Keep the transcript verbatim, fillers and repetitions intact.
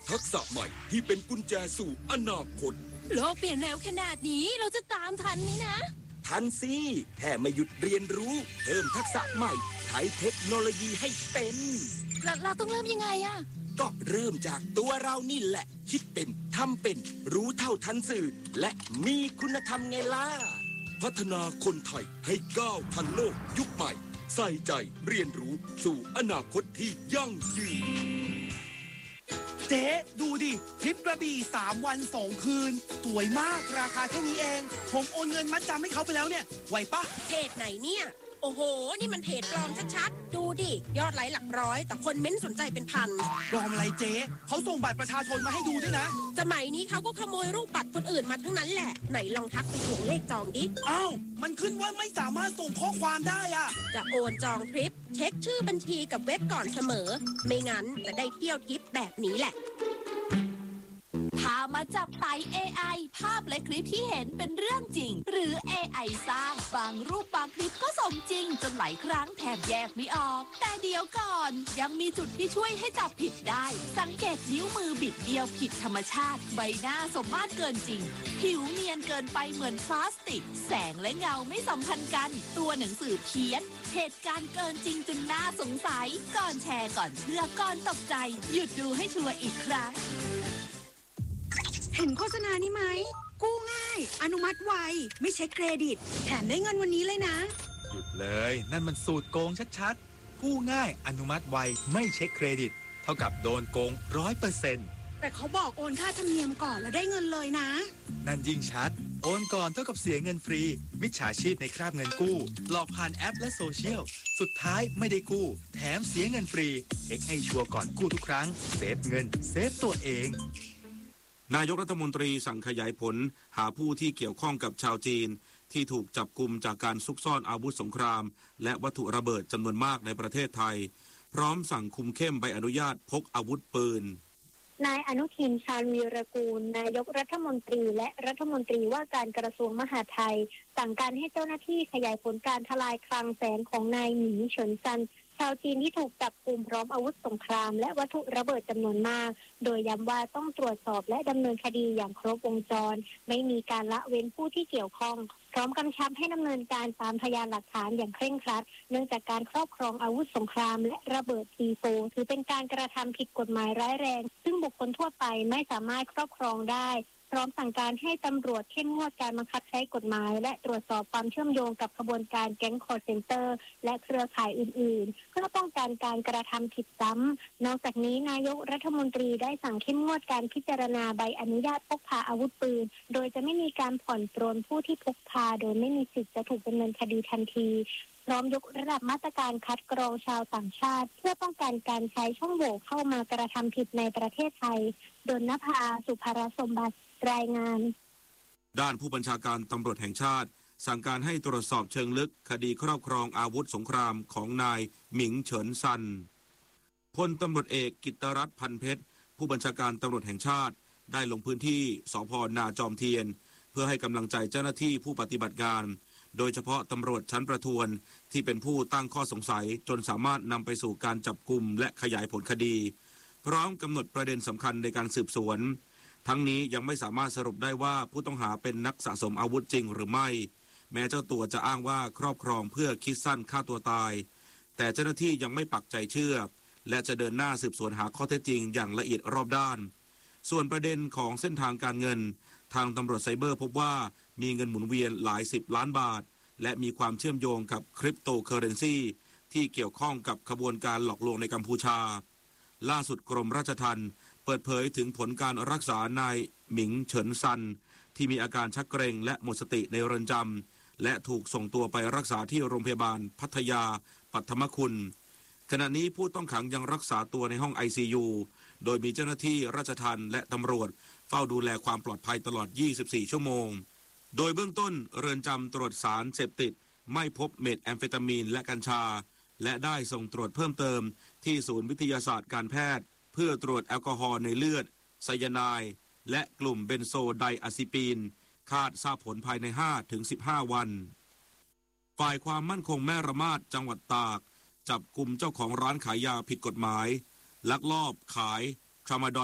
ทักษะใหม่ที่เป็นกุญแจสู่อนาคตโลกเปลี่ยนเร็วขนาดนี้เราจะตามทันไหมนะทันสิแค่ไม่หยุดเรียนรู้เพิ่มทักษะใหม่ใช้เทคโนโลยีให้เป็นเราเราต้องเริ่มยังไงอะก็เริ่มจากตัวเรานี่แหละคิดเป็นทำเป็นรู้เท่าทันสื่อและมีคุณธรรมไงล่ะพัฒนาคนไทยให้ก้าวทันโลกยุคใหม่ใส่ใจเรียนรู้สู่อนาคตที่ยั่งยืนเจ๊ดูดิทริปกระบี่สามวันสองคืนสวยมากราคาแค่นี้เองผมโอนเงินมัดจำให้เขาไปแล้วเนี่ยไหวปะเพจไหนเนี่ยโอ้โหนี่มันเพจปลอมชัดๆดูดิยอดไลค์หลักร้อยแต่คนเม้นสนใจเป็นพันปลอมอะไรเจ๊เขาส่งบัตรประชาชนมาให้ดูด้วยนะสมัยนี้เขาก็ขโมยรูปบัตรคนอื่นมาทั้งนั้นแหละไหนลองทักไปถึงเลขจองดิอ้าวมันขึ้นว่าไม่สามารถส่งข้อความได้อะจะโอนจองทริปเช็คชื่อบัญชีกับเว็บก่อนเสมอไม่งั้นจะได้เที่ยวทริปแบบนี้แหละพามาจับไต่ เอ ไอ ภาพและคลิปที่เห็นเป็นเรื่องจริงหรือ เอ ไอ สร้างบางรูปบางคลิปก็สมจริงจนหลายครั้งแทบแยกไม่ออกแต่เดี๋ยวก่อนยังมีจุดที่ช่วยให้จับผิดได้สังเกตนิ้วมือบิดเบี้ยวผิดธรรมชาติใบหน้าสมมาตรเกินจริงผิวเนียนเกินไปเหมือนพลาสติกแสงและเงาไม่สัมพันธ์กันตัวหนังสือเพี้ยนเหตุการณ์เกินจริงจนน่าสงสัยก่อนแชร์ก่อนเชื่อก่อนตกใจหยุดดูให้ชัวร์อีกครั้งเห็นโฆษณานี้ไหมกู้ง่ายอนุมัติไวไม่เช็คเครดิตแถมได้เงินวันนี้เลยนะหยุดเลยนั่นมันสูตรโกงชัดๆกู้ง่ายอนุมัติไวไม่เช็คเครดิตเท่ากับโดนโกง ร้อยเปอร์เซ็นต์แต่เขาบอกโอนค่าธรรมเนียมก่อนแล้วได้เงินเลยนะนั่นยิ่งชัดโอนก่อนเท่ากับเสียเงินฟรีมิจฉาชีพในคราบเงินกู้หลอกผ่านแอปและโซเชียลสุดท้ายไม่ได้กู้แถมเสียเงินฟรีเช็คให้ชัวร์ก่อนกู้ทุกครั้งเซฟเงินเซฟตัวเองนายกรัฐมนตรีสั่งขยายผลหาผู้ที่เกี่ยวข้องกับชาวจีนที่ถูกจับกุมจากการซุกซ่อนอาวุธสงครามและวัตถุระเบิดจำนวนมากในประเทศไทยพร้อมสั่งคุมเข้มใบอนุญาตพกอาวุธปืนนายอนุทินชาญวีรกูลนายกรัฐมนตรีและรัฐมนตรีว่าการกระทรวงมหาดไทยสั่งการให้เจ้าหน้าที่ขยายผลการทลายคลังแสงของนายหมีเฉินซันชาวจีนที่ถูกจับกุมพร้อมอาวุธสงครามและวัตถุระเบิดจำนวนมากโดยย้ำว่าต้องตรวจสอบและดำเนินคดีอย่างครบวงจรไม่มีการละเว้นผู้ที่เกี่ยวข้องพร้อมกำชับให้ดำเนินการตามพยานหลักฐานอย่างเคร่งครัดเนื่องจากการครอบครองอาวุธสงครามและระเบิด ซี โฟร์ ถือเป็นการกระทำผิดกฎหมายร้ายแรงซึ่งบุคคลทั่วไปไม่สามารถครอบครองได้พร้อมสั่งการให้ตำรวจเข้มงวดการบังคับใช้กฎหมายและตรวจสอบความเชื่อมโยงกับขบวนการแก๊งคอร์เซ็นเตอร์และเครือข่ายอื่นๆเพื่อป้องกันการกระทำผิดซ้ำนอกจากนี้นายกรัฐมนตรีได้สั่งเข้มงวดการพิจารณาใบอนุญาตพกพาอาวุธปืนโดยจะไม่มีการผ่อนปรนผู้ที่พกพาโดยไม่มีสิทธิ์จะถูกดำเนินคดีทันทีพร้อมยกระดับมาตรการคัดกรองชาวต่างชาติเพื่อป้องกันการใช้ช่องโหว่เข้ามากระทำผิดในประเทศไทยดลนภาสุภรสมบัติรายงานด้านผู้บัญชาการตำรวจแห่งชาติสั่งการให้ตรวจสอบเชิงลึกคดีครอบครองอาวุธสงครามของนายหมิงเฉินซันพลตำรวจเอกกิตติรัตน์พันเพชรผู้บัญชาการตำรวจแห่งชาติได้ลงพื้นที่สภ.นาจอมเทียนเพื่อให้กำลังใจเจ้าหน้าที่ผู้ปฏิบัติงานโดยเฉพาะตำรวจชั้นประทวนที่เป็นผู้ตั้งข้อสงสัยจนสามารถนำไปสู่การจับกุมและขยายผลคดีพร้อมกำหนดประเด็นสำคัญในการสืบสวนทั้งนี้ยังไม่สามารถสรุปได้ว่าผู้ต้องหาเป็นนักสะสมอาวุธจริงหรือไม่แม้เจ้าตัวจะอ้างว่าครอบครองเพื่อคิดสั้นฆ่าตัวตายแต่เจ้าหน้าที่ยังไม่ปักใจเชื่อและจะเดินหน้าสืบสวนหาข้อเท็จจริงอย่างละเอียดรอบด้านส่วนประเด็นของเส้นทางการเงินทางตำรวจไซเบอร์พบว่ามีเงินหมุนเวียนหลายสิบล้านบาทและมีความเชื่อมโยงกับคริปโตเคอเรนซีที่เกี่ยวข้องกับขบวนการหลอกลวงในกัมพูชาล่าสุดกรมราชทัณฑ์เปิดเผยถึงผลการรักษานายหมิงเฉินซันที่มีอาการชักเกร็งและหมดสติในเรือนจำและถูกส่งตัวไปรักษาที่โรงพยาบาลพัทยาปัทมคุณขณะนี้ผู้ต้องขังยังรักษาตัวในห้อง ไอ ซี ยู โดยมีเจ้าหน้าที่ราชทัณฑ์และตำรวจเฝ้าดูแลความปลอดภัยตลอดยี่สิบสี่ชั่วโมงโดยเบื้องต้นเรือนจำตรวจสารเสพติดไม่พบเมทแอมเฟตามีนและกัญชาและได้ส่งตรวจเพิ่มเติมที่ศูนย์วิทยาศาสตร์การแพทย์เพื่อตรวจแอลกอฮอล์ในเลือดไซยาไนด์และกลุ่มเบนโซไดอะซิปีนคาดทราบผลภายใน ห้าถึงสิบห้า วันฝ่ายความมั่นคงแม่ระมาดจังหวัดตากจับกุมเจ้าของร้านขายยาผิดกฎหมายลักลอบขายทรามาดอน